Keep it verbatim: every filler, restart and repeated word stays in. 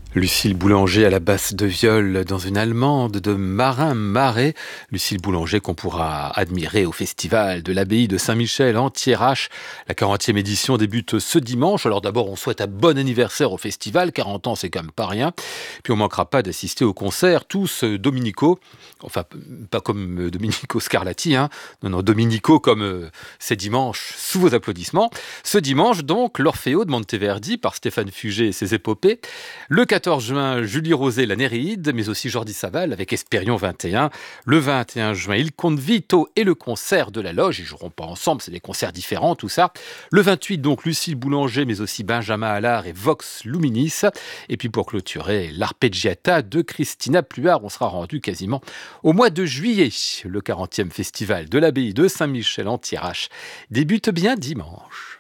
Lucille Boulanger à la basse de viol dans une allemande de Marin Marais. Lucille Boulanger qu'on pourra admirer au festival de l'abbaye de Saint-Michel en Thiérache. La quarantième édition débute ce dimanche. Alors d'abord on souhaite un bon anniversaire au festival, quarante ans c'est quand même pas rien. Puis on manquera pas d'assister au concert, tous dominicaux. Enfin pas comme Domenico Scarlatti, hein. non non Dominico comme euh, c'est dimanche sous vos applaudissements. Ce dimanche donc l'Orfeo de Monteverdi par Stéphane Fugé et ses épopées. Le quatorze juin, Julie Rosé, la Néréide, mais aussi Jordi Saval avec Espérion vingt et un. Le vingt et un juin, Il Conte Vito et le concert de la Loge. Ils joueront pas ensemble, c'est des concerts différents, tout ça. Le vingt-huit, donc, Lucille Boulanger, mais aussi Benjamin Allard et Vox Luminis. Et puis pour clôturer, l'Arpeggiata de Christina Pluart. On sera rendu quasiment au mois de juillet. Le quarantième festival de l'abbaye de Saint-Michel en Thiérache débute bien dimanche.